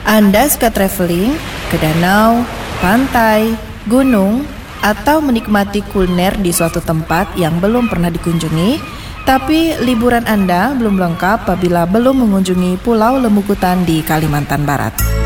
Anda suka traveling ke danau, pantai, gunung, atau menikmati kuliner di suatu tempat yang belum pernah dikunjungi, tapi liburan Anda belum lengkap apabila belum mengunjungi Pulau Lembukutan di Kalimantan Barat.